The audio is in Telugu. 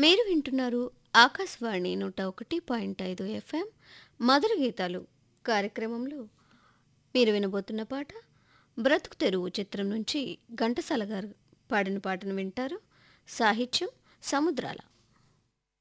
మీరు వింటున్నారు ఆకాశవాణి 101.5 ఎఫ్ఎం మధుర గీతాలు కార్యక్రమంలో మీరు వినబోతున్న పాట బ్రతుకు తెరువు చిత్రం నుంచి ఘంటసాల గారు పాడిన పాటను వింటారు. సాహిత్యం సముద్రాల.